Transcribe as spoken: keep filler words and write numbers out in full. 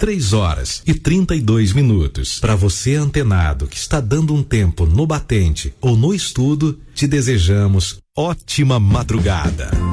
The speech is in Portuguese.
três horas e trinta e dois minutos. Para você antenado que está dando um tempo no batente ou no estudo, te desejamos ótima madrugada.